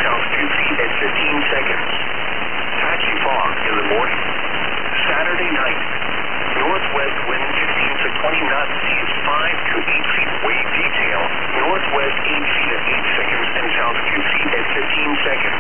south 2 feet at 15 seconds. Patchy fog in the morning. Saturday night. Northwest wind 15 to 20 knots, seas 5 to 8 feet, wave detail. Northwest 8 feet at 8 seconds and south 2 feet at 15 seconds.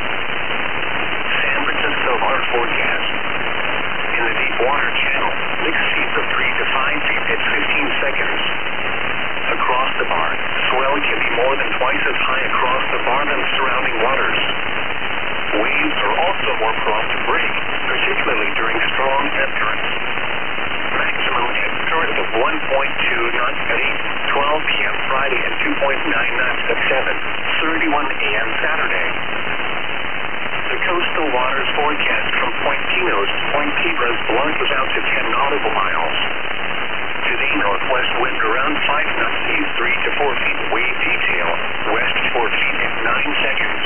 San Francisco water forecast. In the deep water channel, mixed seas of 3 to 5 feet at 15 seconds. Across the bar, swell can be more than twice as high across the bar than surrounding waters. Waves are also more prone to break, particularly during strong ebb currents. Maximum ebb current of 1.2 knots at 8:12 p.m. Friday and 2.9 knots at 7:31 a.m. Saturday. The coastal waters forecast from Point Pinos to Point Piedras blunters out to 10 nautical miles. Today, northwest wind around 5 knots, seas 3 to 4 feet, wave detail, west 4 feet at 9 seconds.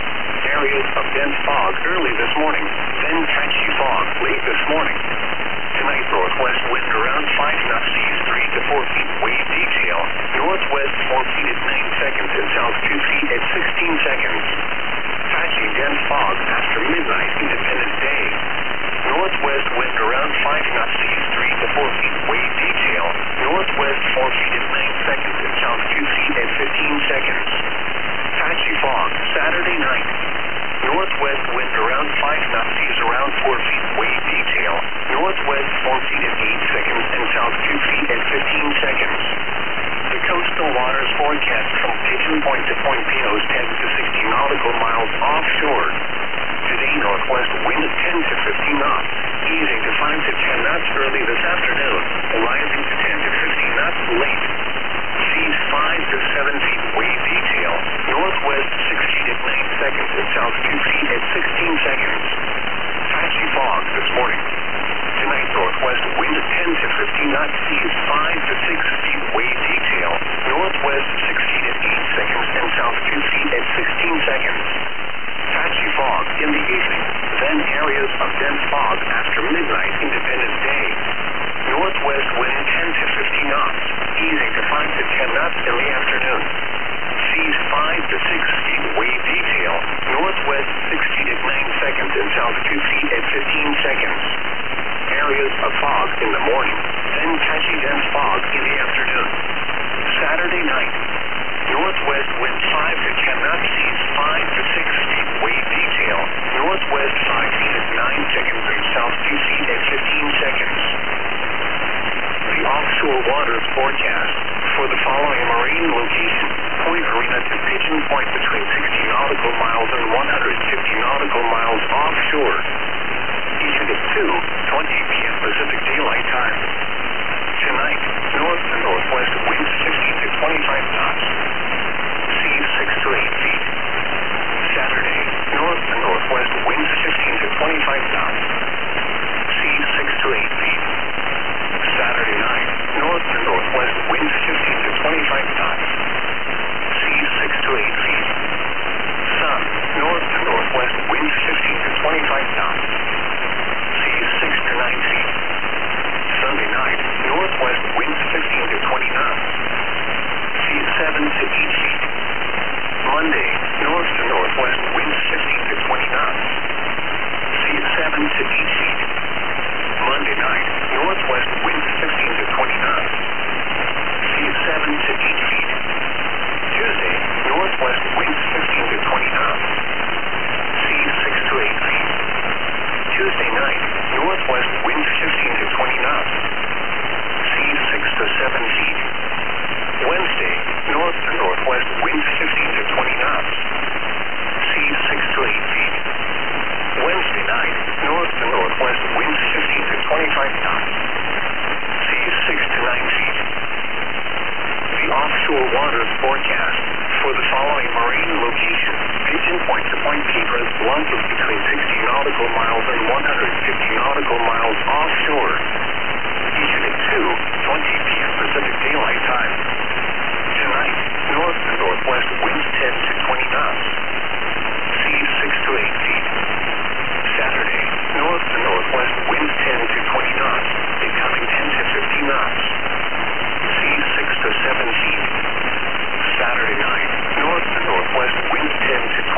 Areas of dense fog early this morning, then patchy fog late this morning. Tonight, northwest wind around 5 knots, seas 3 to 4 feet, wave detail, northwest 4 feet at 9 seconds and south 2 feet at 16 seconds. Patchy dense fog after midnight, independent day. Northwest wind around 5 knots, seas 3 to 4 feet, wave detail, northwest 4 feet at 9 seconds and south 2 feet at 15 seconds. Patchy fog Saturday night. Northwest wind around 5 knots, seas around 4 feet, wave detail, northwest 4 feet at 8 seconds and south 2 feet at 15 seconds. The coastal waters forecast from Pigeon Point to Point Pinos 10 to 60 nautical miles offshore. Today, northwest wind at 10 to 15 knots, easing to 5 to 10 knots early this afternoon, rising to 10 to 15 knots late. Seas 5 to 7 feet, wave detail, northwest 6 feet at 9 seconds and south 2 feet at 16 seconds. Patchy fog this morning. Tonight, northwest wind at 10 to 15 knots, seas 5 to 6 feet, wave detail, northwest 6 feet at 8 seconds and south 2 feet at 16 seconds. Patchy fog in the evening, then areas of dense fog after midnight, independent day. Northwest wind 10 to 15 knots, easing to 5 to 10 knots in the afternoon. Seas 5 to 6 feet, wave detail, northwest 6 feet at 9 seconds and south 2 feet at 15 seconds. Areas of fog in the morning, then patchy dense fog in the afternoon. Saturday night. Northwest wind 5 to 10 knots, seas 5 to 6 feet, wave detail, northwest 5 feet at 9 seconds and south 2 feet at 15 seconds. The offshore waters forecast for the following marine location, Point Arena to Pigeon Point between 60 nautical miles and 150 nautical miles offshore. Issued at 2:20 p.m. Pacific Daylight Time. Tonight, north to northwest winds 15 to 25 knots. Seas 6 to 8 feet. Saturday, north to northwest winds 15 to 25 knots. Seas 6 to 8 feet. Saturday night, north to northwest winds 15 to 25 knots. Seas 6 to 8 feet. Sun, north to northwest winds 15 to 25 knots. Seas 6 to 9 feet. Sunday night, northwest winds 15 to 20 knots. Seas 7 to 8 feet. Monday, north to northwest winds 15 to 20 knots. Seas 7 to 8 feet. Monday night, northwest winds 15 to 20 knots. Seas 7 to 8 feet. Tuesday, northwest winds 15 to 20 knots. Seas 6 to 8 feet. Tuesday night, northwest winds 15 to 20 knots. Seas 6 to 7 feet. Wednesday, north to northwest winds 15 to 20 knots. Seas 6 to 8 feet. Wednesday night, north to northwest winds 15 to 25 knots. Seas 6 to 9 feet. The offshore waters forecast for the following marine location, Pigeon Point to Point Piedras blunters between 60 nautical miles and 150 nautical miles offshore. Issued at 2:20 p.m. Pacific Daylight Time. Tonight, north to northwest winds